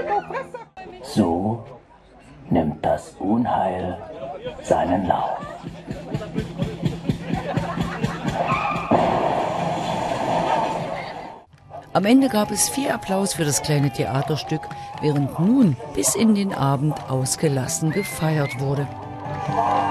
So nimmt das Unheil seinen Lauf. Am Ende gab es viel Applaus für das kleine Theaterstück, während nun bis in den Abend ausgelassen gefeiert wurde.